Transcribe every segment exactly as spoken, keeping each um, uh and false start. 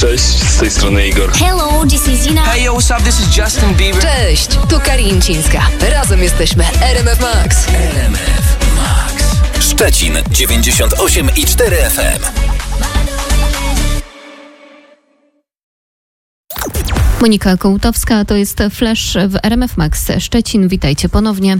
Cześć, z tej strony Igor. Hello, this is Zina. Hey, yo, what's up? This is Justin Bieber. Cześć, tu Karińczyńska. Razem jesteśmy R M F Max. R M F Max. Szczecin dziewięćdziesiąt osiem i cztery F M. Monika Kołtowska, to jest Flash w R M F Max Szczecin. Witajcie ponownie.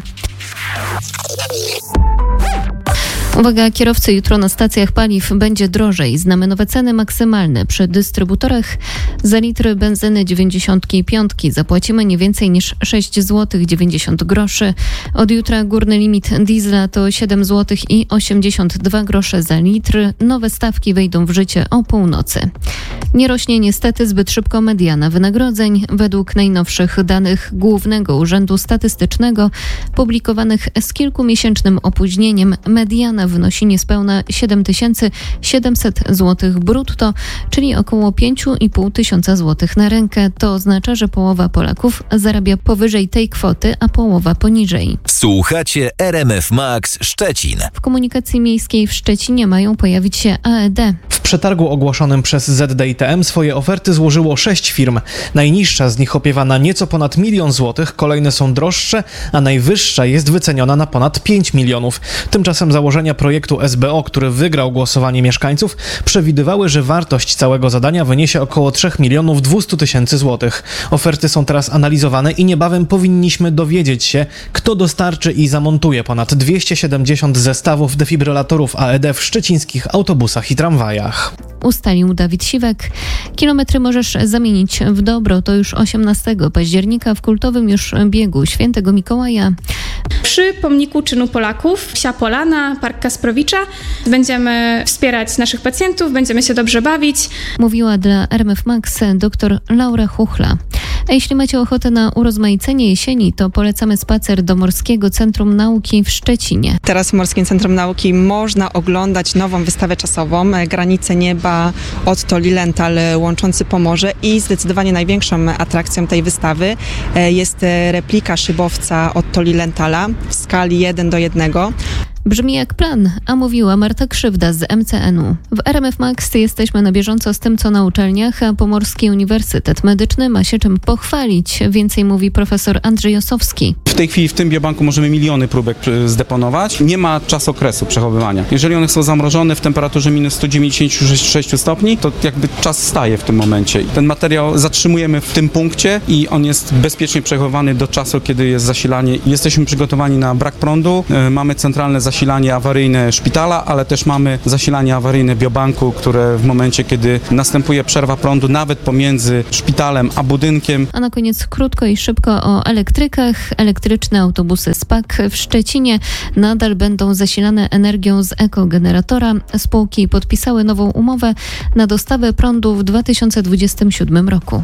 Uwaga, kierowcy, jutro na stacjach paliw będzie drożej. Znamy nowe ceny maksymalne przy dystrybutorach. Za litr benzyny dziewięćdziesiątki piątki zapłacimy nie więcej niż sześć złotych dziewięćdziesiąt groszy. Od jutra górny limit diesla to siedem złotych i osiemdziesiąt dwa grosze za litr. Nowe stawki wejdą w życie o północy. Nie rośnie niestety zbyt szybko mediana wynagrodzeń. Według najnowszych danych Głównego Urzędu Statystycznego, publikowanych z kilkumiesięcznym opóźnieniem, mediana wynosi niespełna siedem tysięcy siedemset złotych brutto, czyli około pięć i pół tysiąca złotych na rękę. To oznacza, że połowa Polaków zarabia powyżej tej kwoty, a połowa poniżej. Słuchacie R M F Max Szczecin. W komunikacji miejskiej w Szczecinie mają pojawić się A E D. W przetargu ogłoszonym przez Z D I T M swoje oferty złożyło sześć firm. Najniższa z nich opiewa na nieco ponad milion złotych, kolejne są droższe, a najwyższa jest wyceniona na ponad pięć milionów. Tymczasem założenia projektu S B O, który wygrał głosowanie mieszkańców, przewidywały, że wartość całego zadania wyniesie około trzy miliony dwieście tysięcy złotych. Oferty są teraz analizowane i niebawem powinniśmy dowiedzieć się, kto dostarczy i zamontuje ponad dwieście siedemdziesiąt zestawów defibrylatorów A E D w szczecińskich autobusach i tramwajach. Ustalił Dawid Siwek. Kilometry możesz zamienić w dobro. To już osiemnastego października w kultowym już biegu Świętego Mikołaja. Przy pomniku czynu Polaków, Psia Polana, Park Kasprowicza, będziemy wspierać naszych pacjentów, będziemy się dobrze bawić. Mówiła dla R M F Max dr Laura Chuchla. A jeśli macie ochotę na urozmaicenie jesieni, to polecamy spacer do Morskiego Centrum Nauki w Szczecinie. Teraz w Morskim Centrum Nauki można oglądać nową wystawę czasową Granice Nieba Otto Lilienthal łączący Pomorze i zdecydowanie największą atrakcją tej wystawy jest replika szybowca Otto Lilienthala w skali jeden do jednego. Brzmi jak plan, a mówiła Marta Krzywda z M C N u. W R M F Max jesteśmy na bieżąco z tym, co na uczelniach, a Pomorski Uniwersytet Medyczny ma się czym pochwalić. Więcej mówi profesor Andrzej Osowski. W tej chwili w tym biobanku możemy miliony próbek zdeponować. Nie ma czasokresu przechowywania. Jeżeli one są zamrożone w temperaturze minus sto dziewięćdziesiąt sześć stopni, to jakby czas staje w tym momencie. Ten materiał zatrzymujemy w tym punkcie i on jest bezpiecznie przechowany do czasu, kiedy jest zasilanie. Jesteśmy przygotowani na brak prądu. Mamy centralne zasilanie zasilanie awaryjne szpitala, ale też mamy zasilanie awaryjne biobanku, które w momencie, kiedy następuje przerwa prądu nawet pomiędzy szpitalem a budynkiem. A na koniec krótko i szybko o elektrykach. Elektryczne autobusy S P A K w Szczecinie nadal będą zasilane energią z ekogeneratora. Spółki podpisały nową umowę na dostawę prądu w dwa tysiące dwudziestym siódmym roku.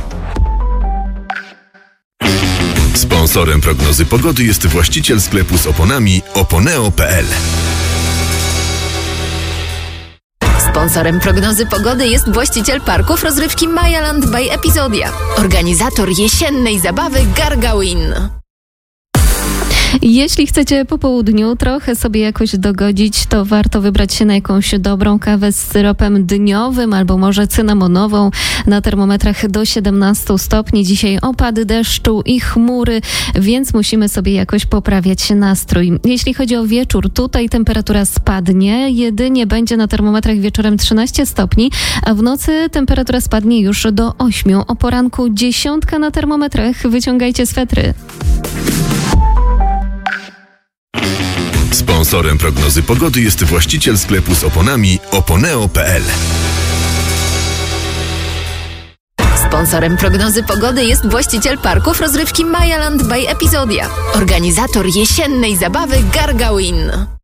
Sponsorem prognozy pogody jest właściciel sklepu z oponami oponeo kropka p l. Sponsorem prognozy pogody jest właściciel parków rozrywki Mayaland by Epizodia. Organizator jesiennej zabawy Gargawin. Jeśli chcecie po południu trochę sobie jakoś dogodzić, to warto wybrać się na jakąś dobrą kawę z syropem dniowym albo może cynamonową. Na termometrach do siedemnastu stopni. Dzisiaj opady deszczu i chmury, więc musimy sobie jakoś poprawiać nastrój. Jeśli chodzi o wieczór, tutaj temperatura spadnie. Jedynie będzie na termometrach wieczorem trzynaście stopni, a w nocy temperatura spadnie już do ośmiu. O poranku dziesiątka na termometrach. Wyciągajcie swetry. Sponsorem prognozy pogody jest właściciel sklepu z oponami oponeo kropka p l. Sponsorem prognozy pogody jest właściciel parków rozrywki Mayaland by Epizodia. Organizator jesiennej zabawy Gargawin.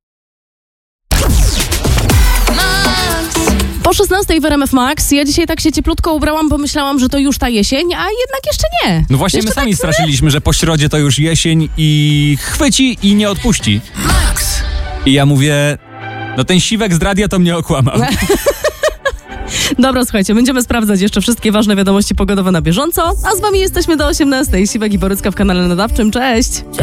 Po szesnastej w R M F Max. Ja dzisiaj tak się cieplutko ubrałam, bo myślałam, że to już ta jesień, a jednak jeszcze nie. No właśnie jeszcze my sami tak straszyliśmy, że po środzie to już jesień i chwyci i nie odpuści. Max. I ja mówię, no ten Siwek z radia to mnie okłamał. Dobra, słuchajcie, będziemy sprawdzać jeszcze wszystkie ważne wiadomości pogodowe na bieżąco, a z wami jesteśmy do osiemnastej. Siwek i Borycka w kanale nadawczym. Cześć!